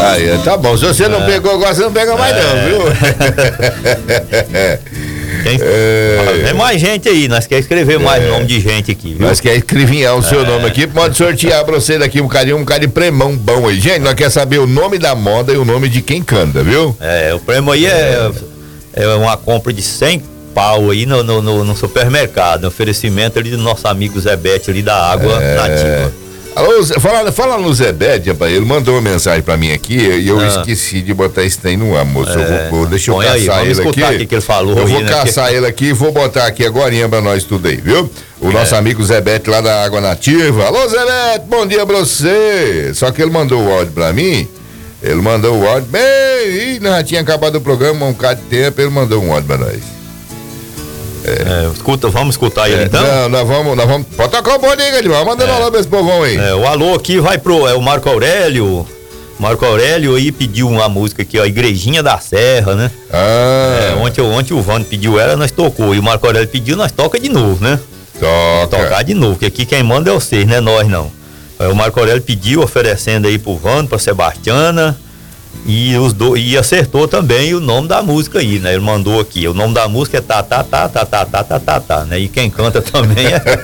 Aí, tá bom. Se você não pegou agora, você não pega mais não, viu? Tem mais gente aí, nós queremos escrever mais nome de gente aqui, viu? Nós queremos escrevinhar o seu nome aqui, pode sortear pra você daqui um bocado de prêmio bom aí. Gente, nós queremos saber o nome da moda e o nome de quem canta, viu? O prêmio aí é uma compra de 100 pau aí no supermercado, um oferecimento ali do nosso amigo Zé Bete ali da Água Nativa. Alô, fala no Zé Bete, rapaz, ele mandou uma mensagem pra mim aqui e eu esqueci de botar esse trem no ar, moço. Deixa eu caçar ele aqui. Que ele falou, eu vou caçar ele aqui e vou botar aqui agorinha pra nós tudo aí, viu? O nosso amigo Zé Bete lá da Água Nativa. Alô, Zé Bete, bom dia pra você. Só que ele mandou o áudio pra mim. Ele mandou o áudio bem, nós já tinha acabado o programa há um bocado de tempo, ele mandou um áudio pra nós. Vamos escutar ele então? Não, nós vamos. Pode tocar o bonde aí, Galibão. Manda um alô pra esse povão aí. O alô aqui vai pro o Marco Aurélio. Marco Aurélio aí pediu uma música aqui, ó, Igrejinha da Serra, né? Ontem o Vando pediu ela, nós tocou. E o Marco Aurélio pediu, nós toca de novo, né? Tocar de novo, porque aqui quem manda é vocês, né? Nós não. O Marco Aurélio pediu, oferecendo aí pro Vando, pra Sebastiana. E acertou também o nome da música aí, né? Ele mandou aqui, o nome da música é tá, né? E quem canta também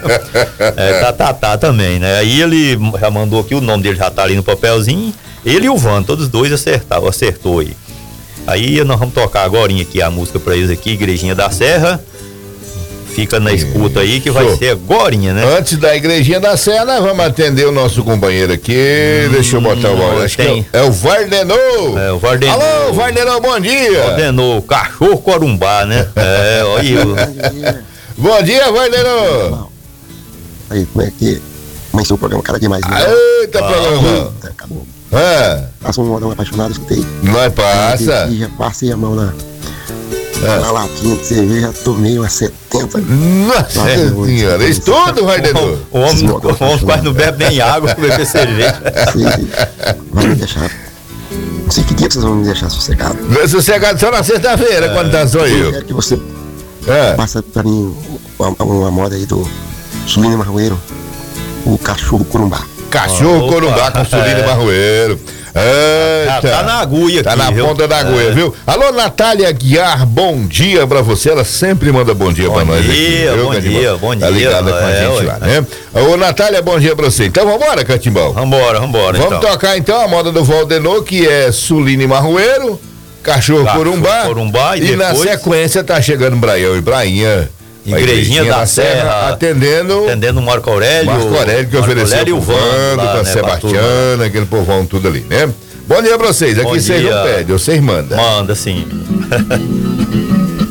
é tá também, né? Aí ele já mandou aqui, o nome dele já tá ali no papelzinho, ele e o Van, todos dois acertou aí. Aí nós vamos tocar agorinha aqui a música pra eles aqui, Igrejinha da Serra. Fica na escuta aí que vai ser agorinha, né? Antes da Igrejinha da Serra, nós vamos atender o nosso companheiro aqui. Deixa eu botar o áudio. Acho que é o Vardenô. O Vardenô. Alô, Vardenô, bom dia. Vardenô, cachorro corumbá, né? Olha. Bom dia, Vardenô. Aí, como é que começou o programa cada dia mais? Eita, programa. Acabou. Passa um modão apaixonado, escutei. Nós passa. Já passei a mão na latinha de cerveja, tomei umas 70. Nossa senhora, isso tudo, Vardenô? O homem quase não bebe nem água pra beber cerveja. Vai me deixar. Não sei que dia que vocês vão me deixar sossegado. Sossegado só na sexta-feira, quando tá só eu. Eu quero que você passa pra mim uma moda aí do Sulino Marroeiro, o Cachorro Corumbá. Cachorro Corumbá com Sulino Marroeiro. Tá na agulha aqui. Tá na ponta da agulha, viu? Alô, Natália Guiar, bom dia pra você. Ela sempre manda bom dia pra nós aqui. Bom dia. Tá ligada com a gente lá, né? Ô, Natália, bom dia pra você. Então vambora, Catimbão? Vambora. Vamos tocar então a moda do Valdenô, que é Sulino Marroeiro, Cachorro Corumbá. E na sequência tá chegando Braião e Brainha. Igrejinha da Serra, atendendo o Marco Aurélio. Que ofereceu o Vando, pra Sebastiana, aquele povão tudo ali, né? Bom dia pra vocês, aqui vocês não pedem, vocês mandam. Manda sim.